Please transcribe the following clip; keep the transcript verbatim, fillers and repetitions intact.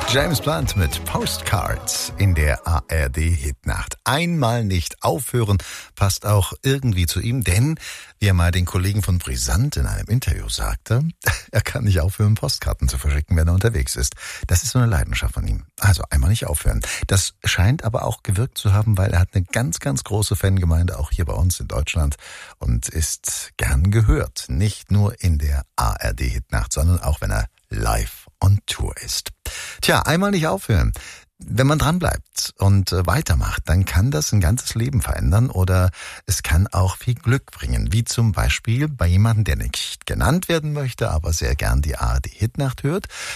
James Blunt mit Postcards in der A R D-Hitnacht. Einmal nicht aufhören passt auch irgendwie zu ihm, denn, wie er mal den Kollegen von Brisant in einem Interview sagte, er kann nicht aufhören, Postkarten zu verschicken, wenn er unterwegs ist. Das ist so eine Leidenschaft von ihm. Also einmal nicht aufhören. Das scheint aber auch gewirkt zu haben, weil er hat eine ganz, ganz große Fangemeinde, auch hier bei uns in Deutschland, und ist gern gehört. Nicht nur in der A R D-Hitnacht, sondern auch wenn er live on Tour ist. Tja, einmal nicht aufhören. Wenn man dran bleibt und äh, weitermacht, dann kann das ein ganzes Leben verändern oder es kann auch viel Glück bringen. Wie zum Beispiel bei jemandem, der nicht genannt werden möchte, aber sehr gern die A R D-Hitnacht hört.